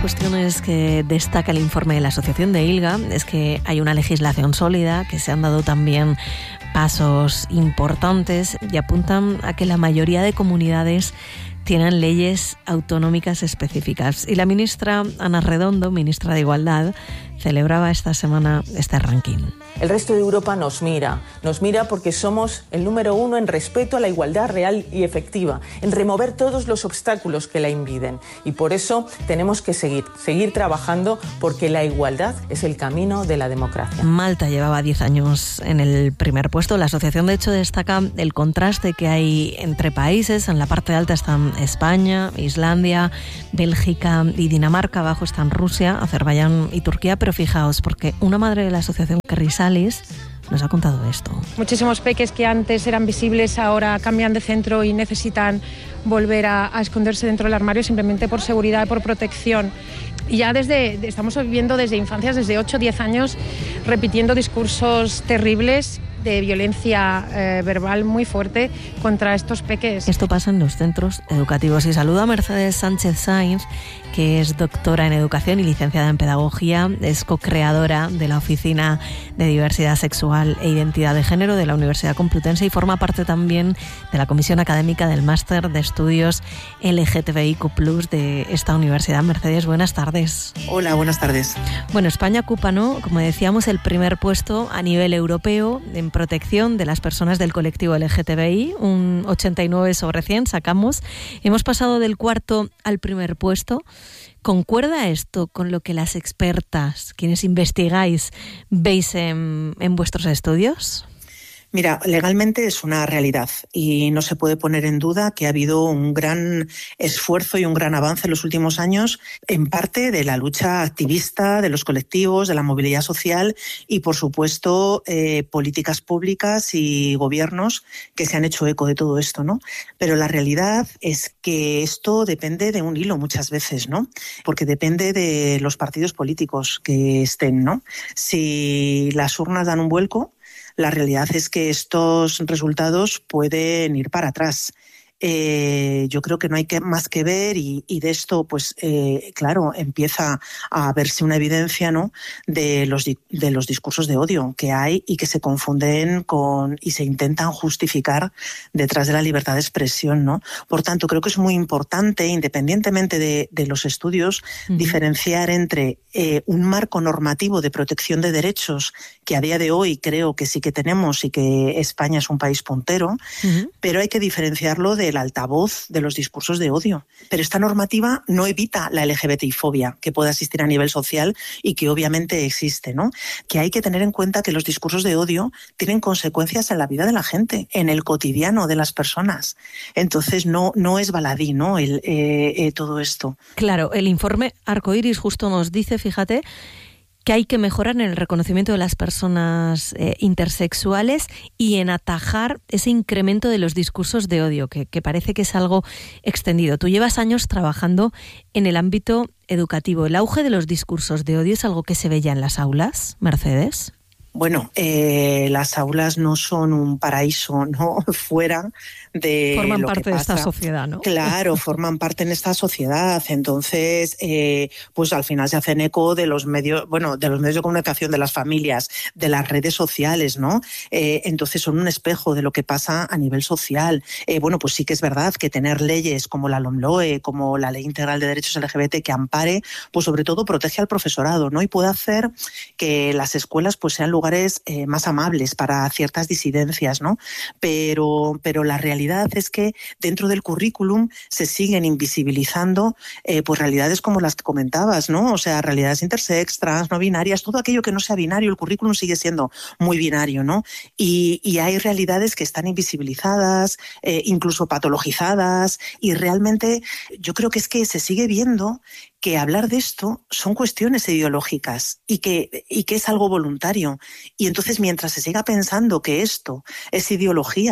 cuestiones que destaca el informe de la Asociación de ILGA es que hay una legislación sólida, que se han dado también pasos importantes y apuntan a que la mayoría de comunidades tienen leyes autonómicas específicas. Y la ministra Ana Redondo, ministra de Igualdad, celebraba esta semana este ranking. El resto de Europa nos mira porque somos el número 1 en respeto a la igualdad real y efectiva, en remover todos los obstáculos que la impiden. Y por eso tenemos que seguir trabajando, porque la igualdad es el camino de la democracia. Malta llevaba 10 años en el primer puesto. La asociación, de hecho, destaca el contraste que hay entre países. En la parte alta están España, Islandia, Bélgica y Dinamarca. Abajo están Rusia, Azerbaiyán y Turquía. Pero fijaos, porque una madre de la asociación, Carrizales, nos ha contado esto. Muchísimos peques que antes eran visibles ahora cambian de centro y necesitan volver a esconderse dentro del armario simplemente por seguridad, por protección. Y ya estamos viviendo desde infancias, desde 8 o 10 años, repitiendo discursos terribles de violencia verbal muy fuerte contra estos peques. Esto pasa en los centros educativos. Y saludo a Mercedes Sánchez Sainz, que es doctora en educación y licenciada en pedagogía, es co-creadora de la Oficina de Diversidad Sexual e Identidad de Género de la Universidad Complutense y forma parte también de la comisión académica del Máster de Estudios LGTBIQ+ de esta universidad. Mercedes, buenas tardes. Hola, buenas tardes. Bueno, España ocupa, ¿no?, como decíamos, el primer puesto a nivel europeo en protección de las personas del colectivo LGTBI, un 89 sobre 100 sacamos. Hemos pasado del cuarto al primer puesto. ¿Concuerda esto con lo que las expertas, quienes investigáis, veis en vuestros estudios? Mira, legalmente es una realidad y no se puede poner en duda que ha habido un gran esfuerzo y un gran avance en los últimos años, en parte de la lucha activista de los colectivos, de la movilidad social y, por supuesto, políticas públicas y gobiernos que se han hecho eco de todo esto, ¿no? Pero la realidad es que esto depende de un hilo muchas veces, ¿no? Porque depende de los partidos políticos que estén, ¿no? Si las urnas dan un vuelco, la realidad es que estos resultados pueden ir para atrás. Yo creo que no hay más que ver y de esto, pues claro, empieza a verse una evidencia, ¿no?, de los discursos de odio que hay y que se confunden y se intentan justificar detrás de la libertad de expresión, ¿no? Por tanto, creo que es muy importante, independientemente de los estudios, diferenciar entre un marco normativo de protección de derechos que a día de hoy creo que sí que tenemos y que España es un país puntero, pero hay que diferenciarlo del altavoz de los discursos de odio. Pero esta normativa no evita la LGBTI-fobia que pueda existir a nivel social y que obviamente existe, ¿no? Que hay que tener en cuenta que los discursos de odio tienen consecuencias en la vida de la gente, en el cotidiano de las personas. Entonces no es baladí, ¿no?, todo esto. Claro, el informe Arcoiris justo nos dice, fíjate, que hay que mejorar en el reconocimiento de las personas intersexuales y en atajar ese incremento de los discursos de odio, que parece que es algo extendido. Tú llevas años trabajando en el ámbito educativo. ¿El auge de los discursos de odio es algo que se ve ya en las aulas, Mercedes? Bueno, las aulas no son un paraíso, ¿no?, fuera de forman lo parte que de pasa. esta sociedad, ¿no? Claro, forman parte en esta sociedad. Entonces, pues al final se hacen eco de los medios, de los medios de comunicación, de las familias, de las redes sociales, ¿no? Entonces son un espejo de lo que pasa a nivel social. Pues sí que es verdad que tener leyes como la LOMLOE, como la Ley Integral de Derechos LGBT que ampare, pues sobre todo protege al profesorado, ¿no? Y puede hacer que las escuelas pues sean lugares más amables para ciertas disidencias, ¿no? Pero la realidad es que dentro del currículum se siguen invisibilizando pues realidades como las que comentabas, ¿no? O sea, realidades intersex, trans, no binarias, todo aquello que no sea binario, el currículum sigue siendo muy binario, ¿no? Y hay realidades que están invisibilizadas, incluso patologizadas, y realmente yo creo que es que se sigue viendo que hablar de esto son cuestiones ideológicas y que es algo voluntario. Y entonces, mientras se siga pensando que esto es ideología,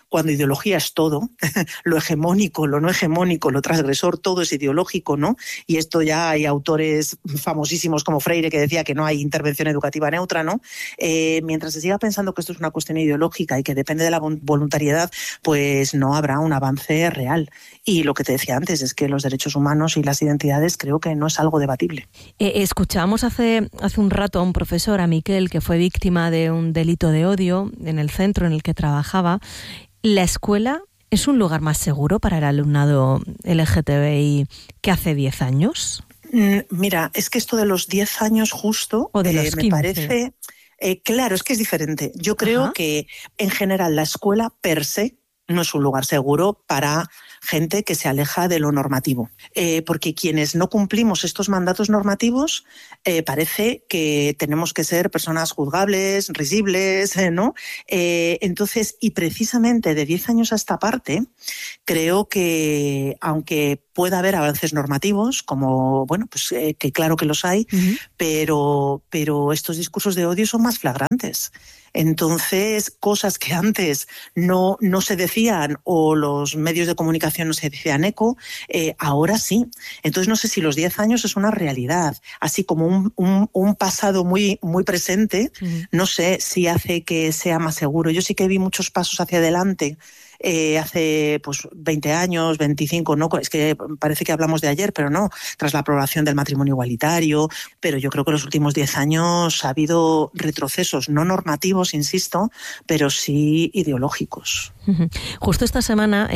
cuando ideología es todo, lo hegemónico, lo no hegemónico, lo transgresor, todo es ideológico, ¿no? Y esto ya hay autores famosísimos como Freire que decía que no hay intervención educativa neutra, ¿no? Mientras se siga pensando que esto es una cuestión ideológica y que depende de la voluntariedad, pues no habrá un avance real. Y lo que te decía antes es que los derechos humanos y las identidades creo que no es algo debatible. Escuchamos hace un rato a un profesor, a Miquel, que fue víctima de un delito de odio en el centro en el que trabajaba. ¿La escuela es un lugar más seguro para el alumnado LGTBI que hace 10 años? Mira, es que esto de los 10 años justo o de los 15. Me parece... claro, es que es diferente. Yo creo que en general la escuela per se no es un lugar seguro para gente que se aleja de lo normativo. Porque quienes no cumplimos estos mandatos normativos parece que tenemos que ser personas juzgables, risibles, ¿no? Entonces, y precisamente de 10 años a esta parte, creo que aunque pueda haber avances normativos, como, bueno, pues que claro que los hay, pero estos discursos de odio son más flagrantes. Entonces, cosas que antes no se decían o los medios de comunicación no se decían eco, ahora sí. Entonces, no sé si los 10 años es una realidad, así como un pasado muy, muy presente, no sé si hace que sea más seguro. Yo sí que vi muchos pasos hacia adelante. Hace pues 20 años, 25, no, es que parece que hablamos de ayer, pero no, tras la aprobación del matrimonio igualitario, pero yo creo que en los últimos 10 años ha habido retrocesos, no normativos, insisto, pero sí ideológicos. Justo esta semana,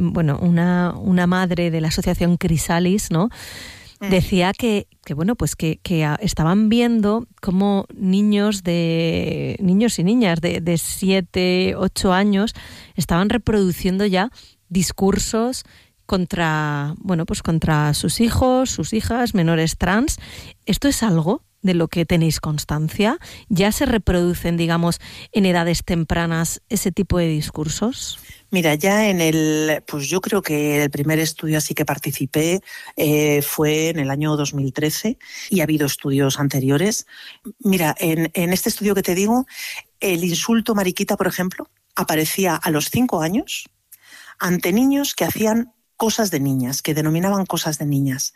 una madre de la asociación Crisalis, ¿no?, decía que estaban viendo cómo niños y niñas de 7, 8 años estaban reproduciendo ya discursos contra sus hijos, sus hijas, menores trans. ¿Esto es algo de lo que tenéis constancia? ¿Ya se reproducen, digamos, en edades tempranas ese tipo de discursos? Mira, ya pues yo creo que el primer estudio así que participé fue en el año 2013 y ha habido estudios anteriores. Mira, en este estudio que te digo, el insulto mariquita, por ejemplo, aparecía a los 5 años ante niños que hacían cosas de niñas, que denominaban cosas de niñas.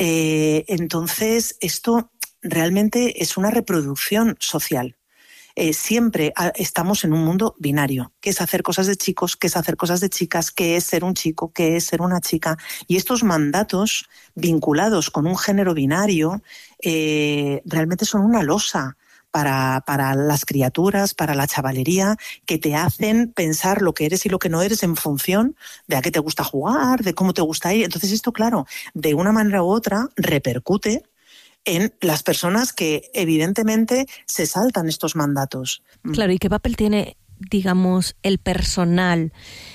Entonces, esto realmente es una reproducción social. Siempre estamos en un mundo binario, que es hacer cosas de chicos, que es hacer cosas de chicas, que es ser un chico, que es ser una chica. Y estos mandatos vinculados con un género binario realmente son una losa para las criaturas, para la chavalería, que te hacen pensar lo que eres y lo que no eres en función de a qué te gusta jugar, de cómo te gusta ir. Entonces esto, claro, de una manera u otra repercute en las personas que evidentemente se saltan estos mandatos. Claro, ¿y qué papel tiene, digamos, el personal,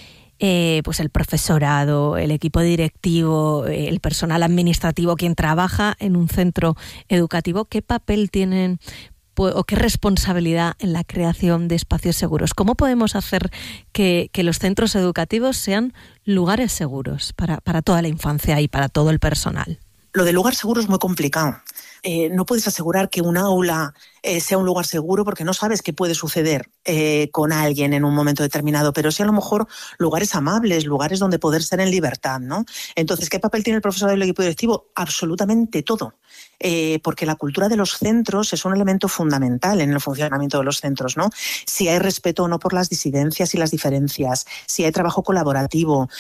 pues el profesorado, el equipo directivo, el personal administrativo, quien trabaja en un centro educativo? ¿Qué papel tienen o qué responsabilidad en la creación de espacios seguros? ¿Cómo podemos hacer que los centros educativos sean lugares seguros para toda la infancia y para todo el personal? Lo del lugar seguro es muy complicado. No puedes asegurar que un aula sea un lugar seguro porque no sabes qué puede suceder con alguien en un momento determinado, pero sí a lo mejor lugares amables, lugares donde poder ser en libertad, ¿no? Entonces, ¿qué papel tiene el profesor del equipo directivo? Absolutamente todo. Porque la cultura de los centros es un elemento fundamental en el funcionamiento de los centros, ¿no? Si hay respeto o no por las disidencias y las diferencias, si hay trabajo colaborativo,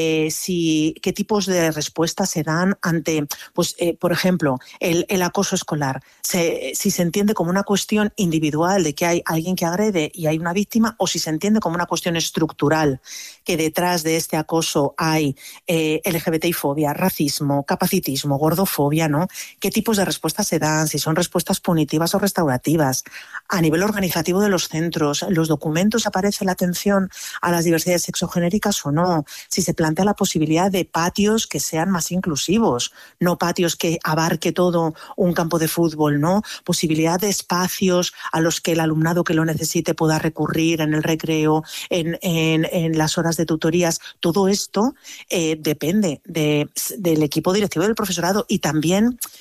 qué tipos de respuestas se dan ante, pues, por ejemplo, el acoso escolar. Si se entiende como una cuestión individual de que hay alguien que agrede y hay una víctima, o si se entiende como una cuestión estructural, que detrás de este acoso hay LGBTI-fobia, racismo, capacitismo, gordofobia, ¿no? ¿Qué tipos de respuestas se dan? Si son respuestas punitivas o restaurativas. A nivel organizativo de los centros, ¿en los documentos aparece la atención a las diversidades sexogenéricas o no? Si se plantea la posibilidad de patios que sean más inclusivos, no patios que abarque todo un campo de fútbol, ¿no? Posibilidad de espacios a los que el alumnado que lo necesite pueda recurrir en el recreo, en las horas de tutorías. Todo esto depende del equipo directivo del profesorado y también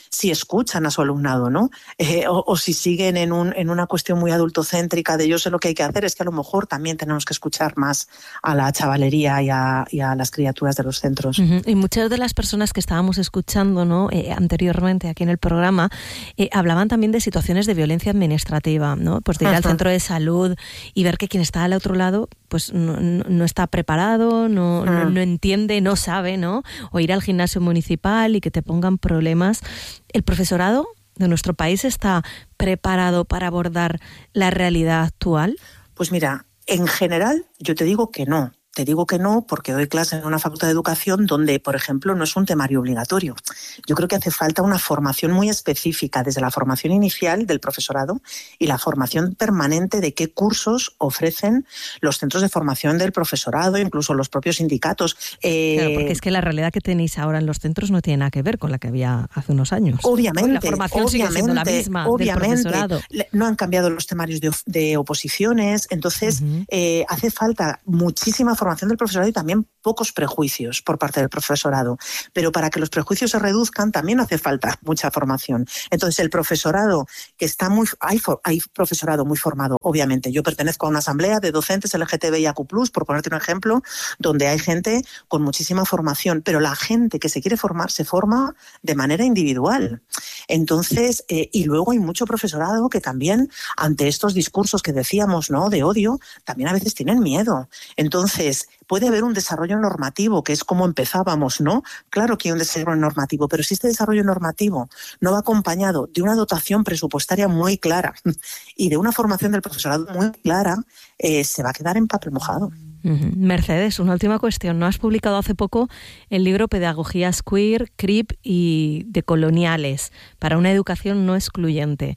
si escuchan a su alumnado, ¿no? O si siguen en una cuestión muy adultocéntrica de yo sé lo que hay que hacer, es que a lo mejor también tenemos que escuchar más a la chavalería y a las criaturas de los centros. Uh-huh. Y muchas de las personas que estábamos escuchando, ¿no? Anteriormente aquí en el programa hablaban también de situaciones de violencia administrativa, ¿no? Pues de ir al centro de salud y ver que quien está al otro lado pues no está preparado, no entiende, no sabe, ¿no? O ir al gimnasio municipal y que te pongan problemas. ¿El profesorado de nuestro país está preparado para abordar la realidad actual? Pues mira, en general yo te digo que no. Te digo que no porque doy clase en una facultad de educación donde, por ejemplo, no es un temario obligatorio. Yo creo que hace falta una formación muy específica desde la formación inicial del profesorado y la formación permanente de qué cursos ofrecen los centros de formación del profesorado, incluso los propios sindicatos. Claro, porque es que la realidad que tenéis ahora en los centros no tiene nada que ver con la que había hace unos años. Obviamente. La formación sigue siendo la misma del profesorado. No han cambiado los temarios de oposiciones, entonces hace falta muchísima formación del profesorado y también pocos prejuicios por parte del profesorado. Pero para que los prejuicios se reduzcan también hace falta mucha formación. Entonces el profesorado que está hay profesorado muy formado, obviamente. Yo pertenezco a una asamblea de docentes LGTBIQ+, por ponerte un ejemplo, donde hay gente con muchísima formación, pero la gente que se quiere formar se forma de manera individual. Entonces, y luego hay mucho profesorado que también ante estos discursos que decíamos, ¿no?, de odio, también a veces tienen miedo. Entonces, puede haber un desarrollo normativo, que es como empezábamos, ¿no? Claro que hay un desarrollo normativo, pero si este desarrollo normativo no va acompañado de una dotación presupuestaria muy clara y de una formación del profesorado muy clara, se va a quedar en papel mojado. Mercedes, una última cuestión. ¿No has publicado hace poco el libro Pedagogías Queer, CRIP y Decoloniales para una educación no excluyente?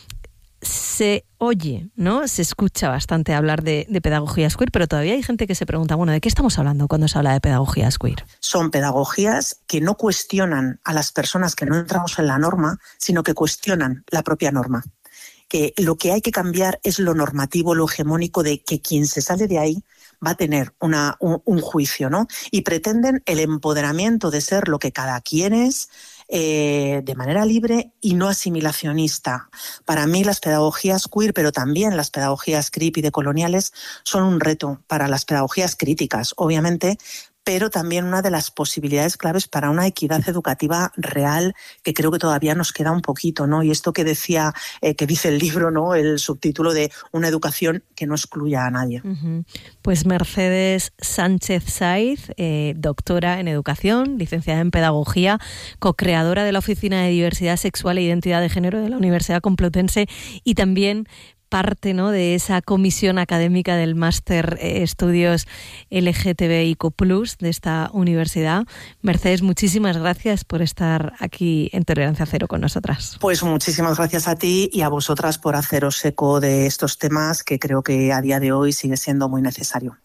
Se oye, ¿no? Se escucha bastante hablar de pedagogías queer, pero todavía hay gente que se pregunta, bueno, ¿de qué estamos hablando cuando se habla de pedagogías queer? Son pedagogías que no cuestionan a las personas que no entramos en la norma, sino que cuestionan la propia norma. Que lo que hay que cambiar es lo normativo, lo hegemónico de que quien se sale de ahí va a tener un juicio, ¿no? Y pretenden el empoderamiento de ser lo que cada quien es, de manera libre y no asimilacionista. Para mí las pedagogías queer, pero también las pedagogías CRIP y decoloniales son un reto para las pedagogías críticas, obviamente, pero también una de las posibilidades claves para una equidad educativa real, que creo que todavía nos queda un poquito, ¿no? Y esto que decía, que dice el libro, ¿no?, el subtítulo de una educación que no excluya a nadie. Uh-huh. Pues Mercedes Sánchez Saiz, doctora en educación, licenciada en pedagogía, co-creadora de la Oficina de Diversidad Sexual e Identidad de Género de la Universidad Complutense y también parte, ¿no?, de esa comisión académica del Máster Estudios LGTBIQ+, de esta universidad. Mercedes, muchísimas gracias por estar aquí en Tolerancia Cero con nosotras. Pues muchísimas gracias a ti y a vosotras por haceros eco de estos temas que creo que a día de hoy sigue siendo muy necesario.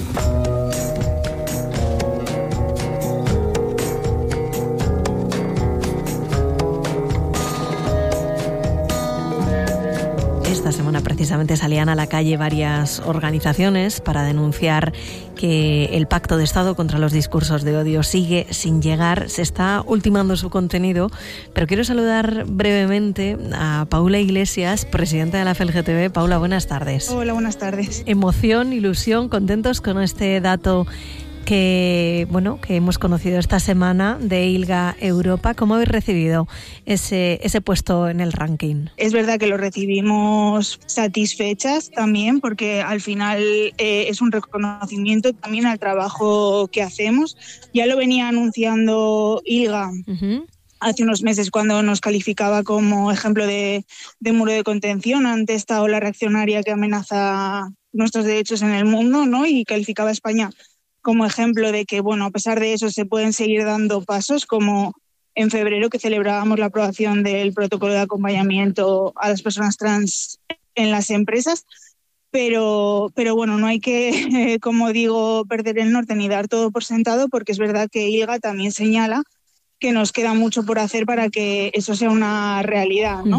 Esta semana precisamente salían a la calle varias organizaciones para denunciar que el Pacto de Estado contra los discursos de odio sigue sin llegar, se está ultimando su contenido, pero quiero saludar brevemente a Paula Iglesias, presidenta de la FLGTB. Paula, buenas tardes. Hola, buenas tardes. Emoción, ilusión, contentos con este dato que hemos conocido esta semana de ILGA Europa. ¿Cómo habéis recibido ese puesto en el ranking? Es verdad que lo recibimos satisfechas también, porque al final es un reconocimiento también al trabajo que hacemos. Ya lo venía anunciando ILGA hace unos meses cuando nos calificaba como ejemplo de muro de contención ante esta ola reaccionaria que amenaza nuestros derechos en el mundo, ¿no? Y calificaba a España como ejemplo de que, bueno, a pesar de eso se pueden seguir dando pasos, como en febrero que celebrábamos la aprobación del protocolo de acompañamiento a las personas trans en las empresas, pero bueno, no hay que, como digo, perder el norte ni dar todo por sentado, porque es verdad que ILGA también señala que nos queda mucho por hacer para que eso sea una realidad, ¿no?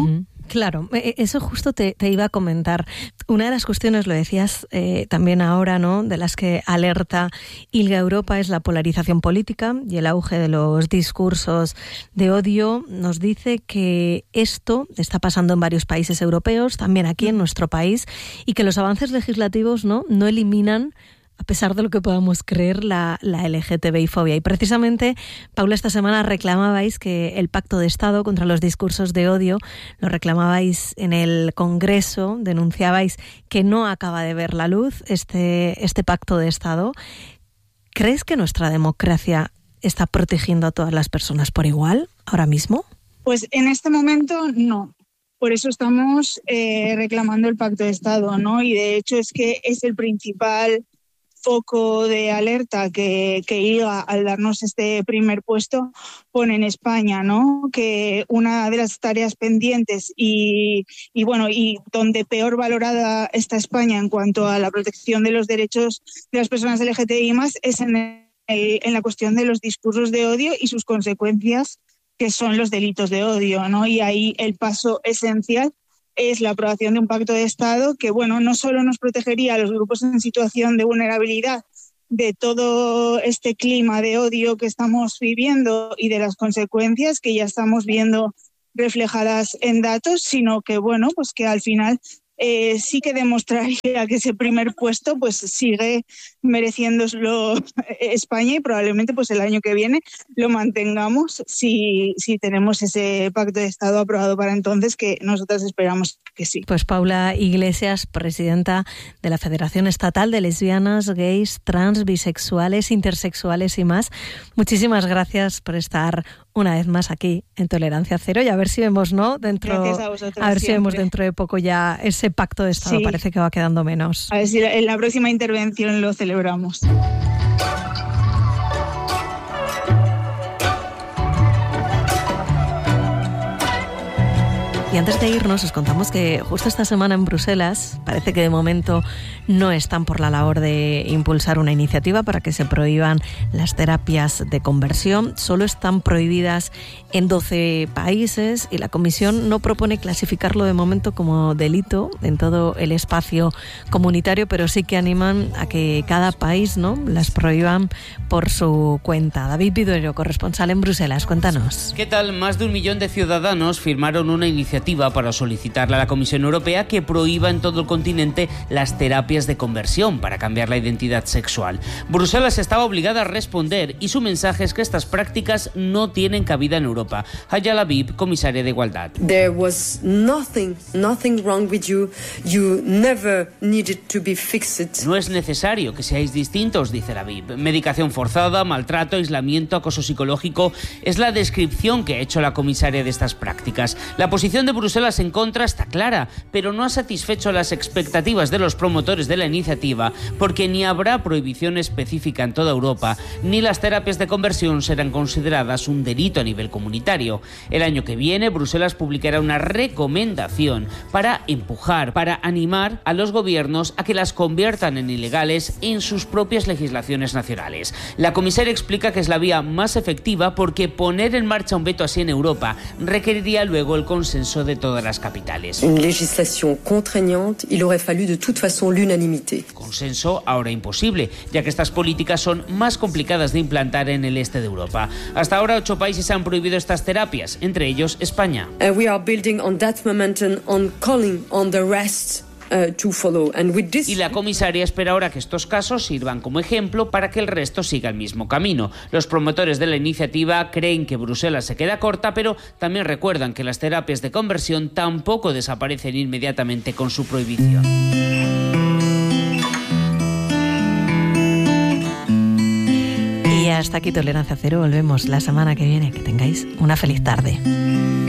Claro, eso justo te iba a comentar. Una de las cuestiones, lo decías también ahora, ¿no?, de las que alerta ILGA Europa es la polarización política y el auge de los discursos de odio. Nos dice que esto está pasando en varios países europeos, también aquí en nuestro país, y que los avances legislativos no eliminan, a pesar de lo que podamos creer, la LGTBI-fobia. Y precisamente, Paula, esta semana reclamabais que el Pacto de Estado contra los discursos de odio, lo reclamabais en el Congreso, denunciabais que no acaba de ver la luz este Pacto de Estado. ¿Crees que nuestra democracia está protegiendo a todas las personas por igual ahora mismo? Pues en este momento no. Por eso estamos reclamando el Pacto de Estado, ¿no? Y de hecho es que es el principal foco de alerta que ILGA, al darnos este primer puesto, pone en España, ¿no? Que una de las tareas pendientes y donde peor valorada está España en cuanto a la protección de los derechos de las personas LGTBI+, es en la cuestión de los discursos de odio y sus consecuencias, que son los delitos de odio, ¿no? Y ahí el paso esencial es la aprobación de un pacto de Estado que, no solo nos protegería a los grupos en situación de vulnerabilidad de todo este clima de odio que estamos viviendo y de las consecuencias que ya estamos viendo reflejadas en datos, sino que, que al final sí que demostraría que ese primer puesto pues sigue mereciéndoslo España, y probablemente pues el año que viene lo mantengamos si tenemos ese pacto de Estado aprobado para entonces, que nosotras esperamos que sí. Pues Paula Iglesias, presidenta de la Federación Estatal de Lesbianas, Gays, Trans, Bisexuales, Intersexuales y más, muchísimas gracias por estar una vez más aquí en Tolerancia Cero, y a ver si vemos, si vemos dentro de poco ya ese pacto de Estado. Sí. Parece que va quedando menos. A ver si en la próxima intervención lo celebramos. Y antes de irnos, os contamos que justo esta semana en Bruselas parece que de momento no están por la labor de impulsar una iniciativa para que se prohíban las terapias de conversión. Solo están prohibidas en 12 países y la Comisión no propone clasificarlo de momento como delito en todo el espacio comunitario, pero sí que animan a que cada país las prohíban por su cuenta. David Viduero, corresponsal en Bruselas, cuéntanos. ¿Qué tal? Más de 1 millón de ciudadanos firmaron una iniciativa para solicitarle a la Comisión Europea que prohíba en todo el continente las terapias de conversión para cambiar la identidad sexual. Bruselas estaba obligada a responder y su mensaje es que estas prácticas no tienen cabida en Europa. Haya Labib, comisaria de Igualdad. There was nothing wrong with you. You never needed to be fixed. No es necesario que seáis distintos, dice Labib. Medicación forzada, maltrato, aislamiento, acoso psicológico es la descripción que ha hecho la comisaria de estas prácticas. La posición de Bruselas en contra está clara, pero no ha satisfecho las expectativas de los promotores de la iniciativa, porque ni habrá prohibición específica en toda Europa, ni las terapias de conversión serán consideradas un delito a nivel comunitario. El año que viene, Bruselas publicará una recomendación para empujar, para animar a los gobiernos a que las conviertan en ilegales en sus propias legislaciones nacionales. La comisaria explica que es la vía más efectiva porque poner en marcha un veto así en Europa requeriría luego el consenso de todas las capitales. Une legislación contraignante, il aurait fallu de toute façon l'unanimité. Consenso ahora imposible, ya que estas políticas son más complicadas de implantar en el este de Europa. Hasta ahora 8 países han prohibido estas terapias, entre ellos España. We are building on that momentum, on calling on the rest to follow. And with this... Y la comisaria espera ahora que estos casos sirvan como ejemplo para que el resto siga el mismo camino. Los promotores de la iniciativa creen que Bruselas se queda corta, pero también recuerdan que las terapias de conversión tampoco desaparecen inmediatamente con su prohibición. Y hasta aquí Tolerancia Cero. Volvemos la semana que viene. Que tengáis una feliz tarde.